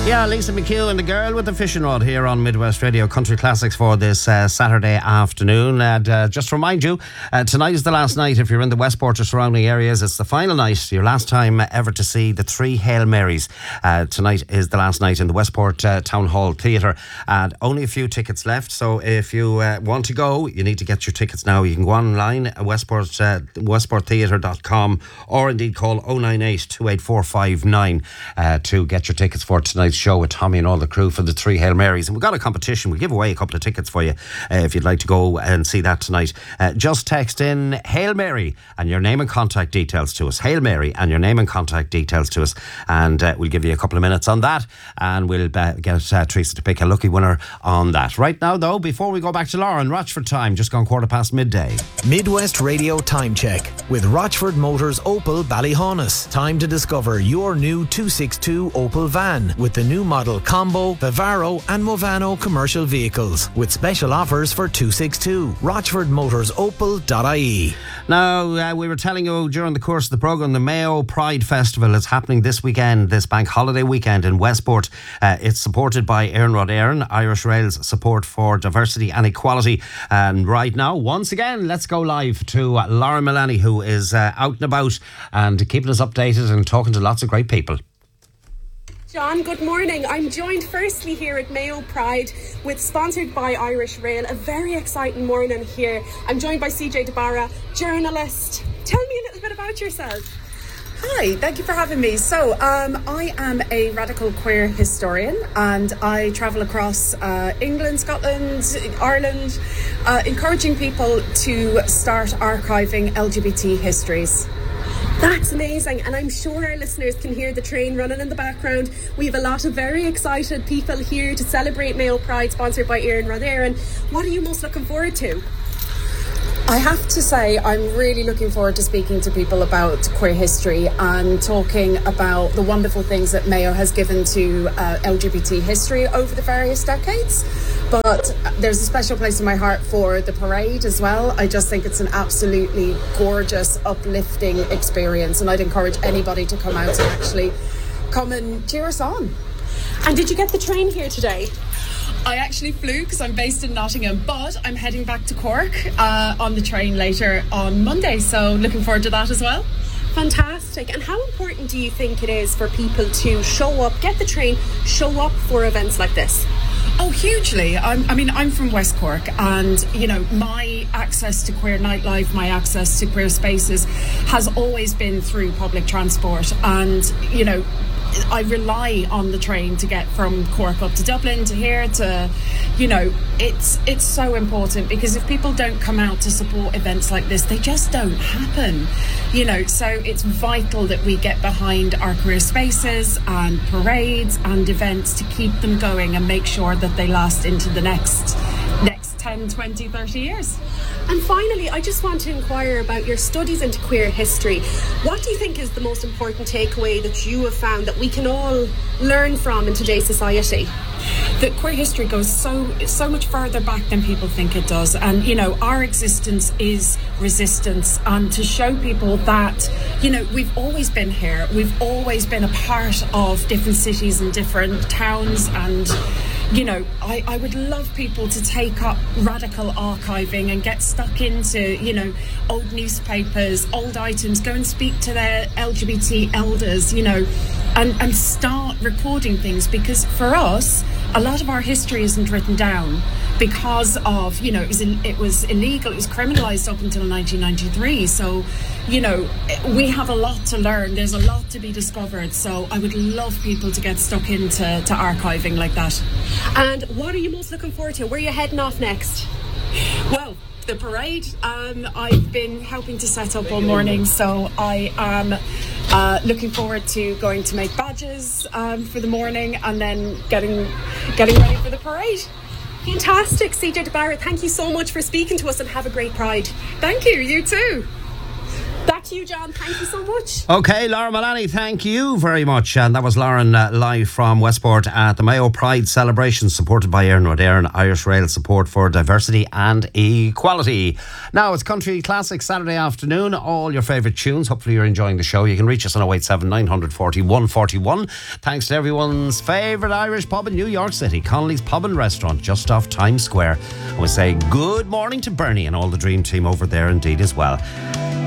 Yeah, Lisa McHugh and the Girl with the Fishing Rod here on Midwest Radio Country Classics for this Saturday afternoon. And just to remind you, tonight is the last night. If you're in the Westport or surrounding areas, it's the final night, your last time ever to see the three Hail Marys. Tonight is the last night in the Westport Town Hall Theatre, and only a few tickets left. So if you want to go, you need to get your tickets now. You can go online at westporttheatre.com, or indeed call 098 28459 to get your tickets for tonight's show with Tommy and all the crew for the three Hail Marys. And we've got a competition. We'll give away a couple of tickets for you if you'd like to go and see that tonight. Just text in Hail Mary and your name and contact details to us. Hail Mary and your name and contact details to us, and we'll give you a couple of minutes on that, and we'll get Teresa to pick a lucky winner on that. Right now though, before we go back to Lauren, Rochford time, just gone midday. Midwest Radio Time Check with Rochford Motors Opel Ballyhaunis. Time to discover your new 262 Opel van with the new model Combo, Vivaro and Movano commercial vehicles with special offers for 262. RochfordMotorsOpel.ie. Now, we were telling you during the course of the programme, the Mayo Pride Festival is happening this weekend, this bank holiday weekend in Westport. It's supported by Éireann Éireann, Irish Rail's support for diversity and equality. And right now, once again, let's go live to Lauren Mullaney, who is out and about and keeping us updated and talking to lots of great people. John, good morning. I'm joined firstly here at Mayo Pride sponsored by Irish Rail. A very exciting morning here. I'm joined by CJ DeBarra, journalist. Tell me a little bit about yourself. Hi, thank you for having me. So, I am a radical queer historian, and I travel across England, Scotland, Ireland, encouraging people to start archiving LGBT histories. That's amazing, and I'm sure our listeners can hear the train running in the background. We have a lot of very excited people here to celebrate Mayo Pride, sponsored by Éireann Éireann. What are you most looking forward to? I have to say I'm really looking forward to speaking to people about queer history and talking about the wonderful things that Mayo has given to LGBT history over the various decades. But there's a special place in my heart for the parade as well. I just think it's an absolutely gorgeous, uplifting experience, and I'd encourage anybody to come out and actually come and cheer us on. And did you get the train here today? I actually flew because I'm based in Nottingham, but I'm heading back to Cork on the train later on Monday, so looking forward to that as well. Fantastic. And how important do you think it is for people to show up, get the train, show up for events like this? Oh, hugely. I'm from West Cork, and, you know, my access to queer nightlife, my access to queer spaces has always been through public transport. And, you know, I rely on the train to get from Cork up to Dublin to here to, you know, it's so important, because if people don't come out to support events like this, they just don't happen, you know. So it's vital that we get behind our queer spaces and parades and events to keep them going and make sure that they last into the next 10, 20, 30 years. And finally, I just want to inquire about your studies into queer history. What do you think is the most important takeaway that you have found that we can all learn from in today's society? That queer history goes so much further back than people think it does, and, you know, our existence is resistance, and to show people that, you know, we've always been here, we've always been a part of different cities and different towns. And, you know, I would love people to take up radical archiving and get stuck into, you know, old newspapers, old items, go and speak to their LGBT elders, you know, and start recording things, because for us, a lot of our history isn't written down because of, you know, it was illegal, it was criminalised up until 1993. So, you know, we have a lot to learn. There's a lot to be discovered. So I would love people to get stuck into archiving like that. And what are you most looking forward to? Where are you heading off next? Well, the parade. I've been helping to set up all morning, so I am looking forward to going to make badges for the morning, and then getting ready for the parade. Fantastic. CJ DeBarra, thank you so much for speaking to us, and have a great Pride. Thank you. You too. Back to to you, John. Thank you so much. Okay, Lauren Mullaney, thank you very much. And that was Lauren live from Westport at the Mayo Pride celebration, supported by Éireann Éireann Irish Rail support for diversity and equality. Now it's Country Classic Saturday afternoon. All your favourite tunes. Hopefully you're enjoying the show. You can reach us on 087 940 141. Thanks to everyone's favourite Irish pub in New York City, Connolly's Pub and Restaurant, just off Times Square. And we say good morning to Bernie and all the Dream Team over there indeed as well.